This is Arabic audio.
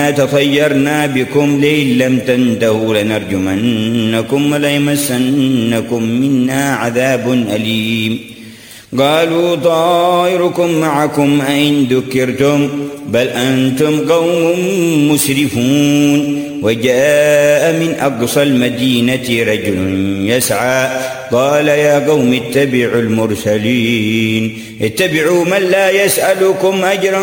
تطيرنا بكم لئن لم تنتهوا لنرجمنكم وليمسنكم منا عذاب أليم قالوا طائركم معكم أئن ذكرتم بل أنتم قوم مسرفون وجاء من أقصى المدينة رجل يسعى قال يا قوم اتبعوا المرسلين اتبعوا من لا يسألكم أجرا